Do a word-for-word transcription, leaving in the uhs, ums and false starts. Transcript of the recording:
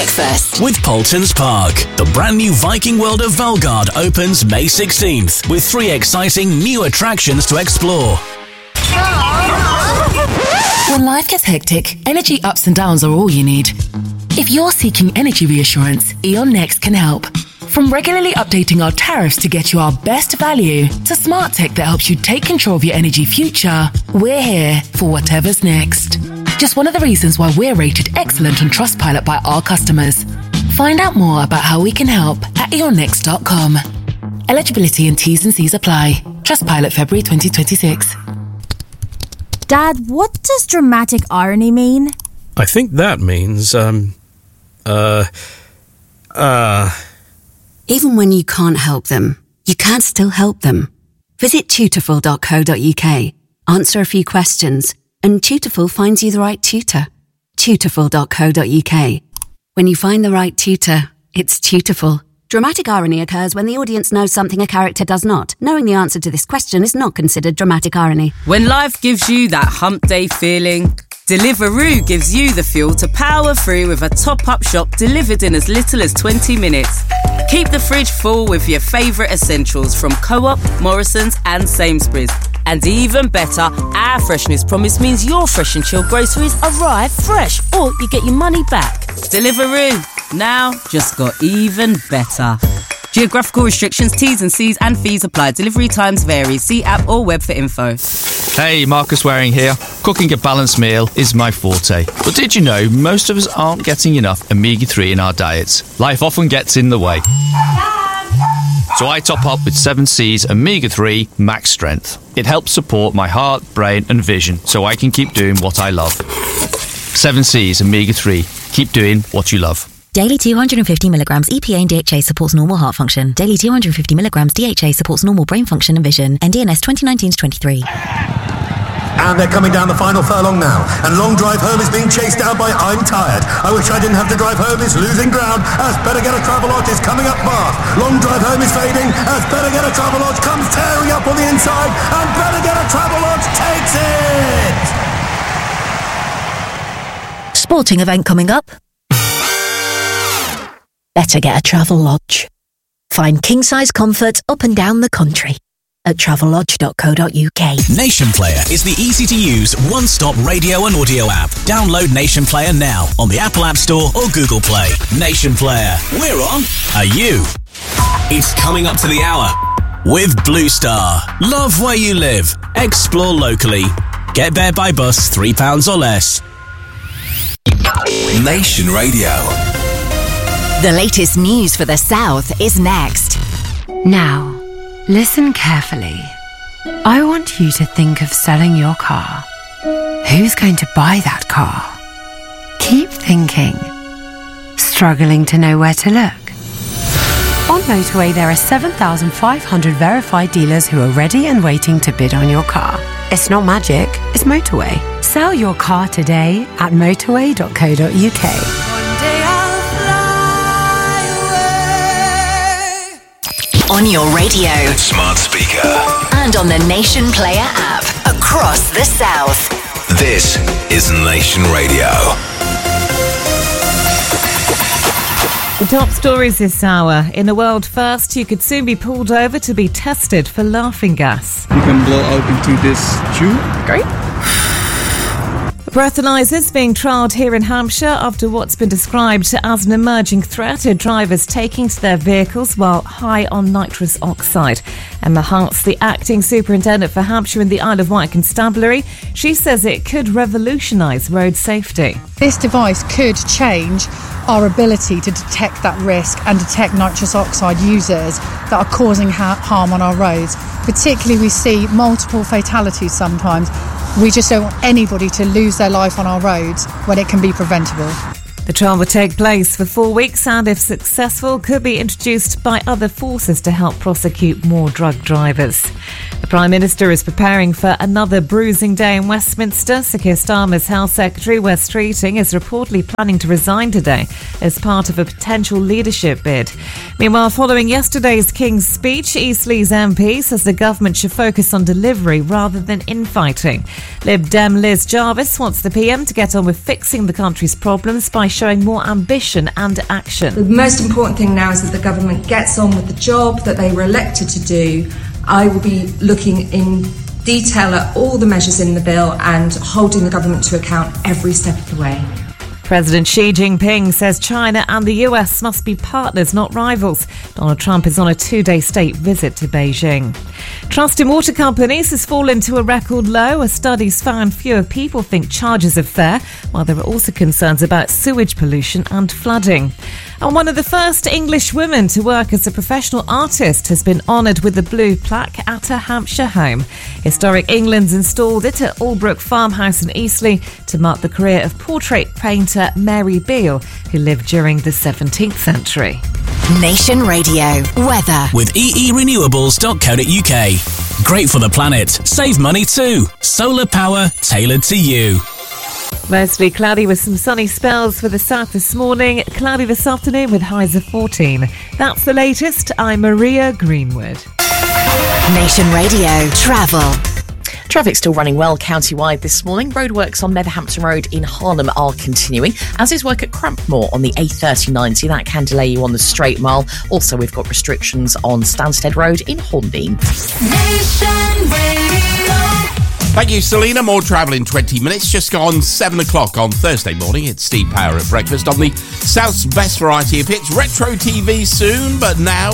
Breakfast with Poultons Park. The brand new Viking World of Valgard opens May sixteenth with three exciting new attractions to explore. When life gets hectic, energy ups and downs are all you need. If you're seeking energy reassurance, E.ON Next can help. From regularly updating our tariffs to get you our best value, to smart tech that helps you take control of your energy future, we're here for whatever's next. Just one of the reasons why we're rated excellent on Trustpilot by our customers. Find out more about how we can help at e on next dot com. Eligibility and T's and C's apply. Trustpilot February twenty twenty-six. Dad, what does dramatic irony mean? I think that means, um, uh, uh... Even when you can't help them, you can still help them. Visit tutorful dot co dot uk, answer a few questions, and Tutorful finds you the right tutor. tutorful dot co dot uk. When you find the right tutor, it's Tutorful. Dramatic irony occurs when the audience knows something a character does not. Knowing the answer to this question is not considered dramatic irony. When life gives you that hump day feeling, Deliveroo gives you the fuel to power through with a top-up shop delivered in as little as twenty minutes. Keep the fridge full with your favourite essentials from Co-op, Morrison's and Sainsbury's. And even better, our freshness promise means your fresh and chilled groceries arrive fresh, or you get your money back. Deliveroo, now just got even better. Geographical restrictions, T's and C's and fees apply. Delivery times vary. See app or web for info. Hey, Marcus Waring here. Cooking a balanced meal is my forte. But did you know most of us aren't getting enough omega three in our diets? Life often gets in the way. So I top up with seven C's omega three Max Strength. It helps support my heart, brain and vision so I can keep doing what I love. seven C's omega three. Keep doing what you love. Daily two hundred fifty milligrams E P A and D H A supports normal heart function. Daily two hundred fifty milligrams D H A supports normal brain function and vision. N D N S twenty nineteen to twenty-three. And they're coming down the final furlong now. And Long Drive Home is being chased down by I'm Tired. I wish I didn't have to drive home is losing ground as Better Get a Travelodge is coming up fast. Long Drive Home is fading as Better Get a Travelodge comes tearing up on the inside and Better Get a Travelodge takes it! Sporting event coming up. Better Get a Travelodge. Find king-size comfort up and down the country at travelodge dot co dot uk. Nation Player is the easy-to-use one-stop radio and audio app. Download Nation Player now on the Apple App Store or Google Play. Nation Player. We're on. Are you? It's coming up to the hour with Blue Star. Love where you live. Explore locally. Get there by bus three pounds or less. Nation Radio. The latest news for the South is next. Now, listen carefully. I want you to think of selling your car. Who's going to buy that car? Keep thinking. Struggling to know where to look? On Motorway, there are seven thousand five hundred verified dealers who are ready and waiting to bid on your car. It's not magic, it's Motorway. Sell your car today at motorway dot co dot uk. On your radio, smart speaker, and on the Nation Player app across the South. This is Nation Radio. The top stories this hour. In a world first, you could soon be pulled over to be tested for laughing gas. You can blow out into this tube. Great. Breathalyzers being trialled here in Hampshire after what's been described as an emerging threat of drivers taking to their vehicles while high on nitrous oxide. Emma Hart's the acting superintendent for Hampshire and the Isle of Wight Constabulary. She says it could revolutionise road safety. This device could change our ability to detect that risk and detect nitrous oxide users that are causing ha- harm on our roads. Particularly, we see multiple fatalities sometimes. We just don't want anybody to lose their life on our roads when it can be preventable. The trial will take place for four weeks and, if successful, could be introduced by other forces to help prosecute more drug drivers. The Prime Minister is preparing for another bruising day in Westminster. Sir Keir Starmer's Health Secretary, Wes Streeting, is reportedly planning to resign today as part of a potential leadership bid. Meanwhile, following yesterday's King's speech, Eastleigh's M P says the government should focus on delivery rather than infighting. Lib Dem Liz Jarvis wants the P M to get on with fixing the country's problems by showing more ambition and action. The most important thing now is that the government gets on with the job that they were elected to do. I will be looking in detail at all the measures in the bill and holding the government to account every step of the way. President Xi Jinping says China and the U S must be partners, not rivals. Donald Trump is on a two-day state visit to Beijing. Trust in water companies has fallen to a record low. A study's found fewer people think charges are fair, while there are also concerns about sewage pollution and flooding. And one of the first English women to work as a professional artist has been honoured with the blue plaque at her Hampshire home. Historic England's installed it at Albrook Farmhouse in Eastleigh to mark the career of portrait painter Mary Beale, who lived during the seventeenth century. Nation Radio weather with e e renewables dot co dot u k. Great for the planet. Save money too. Solar power tailored to you. Mostly cloudy with some sunny spells for the south this morning. Cloudy this afternoon with highs of fourteen. That's the latest. I'm Maria Greenwood. Nation Radio travel. Traffic still running well county-wide this morning. Roadworks on Netherhampton Road in Harlem are continuing, as is work at Crampmore on the A thirty ninety. That can delay you on the straight mile. Also, we've got restrictions on Stansted Road in Hornby. Nation Radio. Thank you, Selena. More travel in twenty minutes. Just gone seven o'clock on Thursday morning. It's Steve Power at breakfast on the South's best variety of hits. Retro T V soon, but now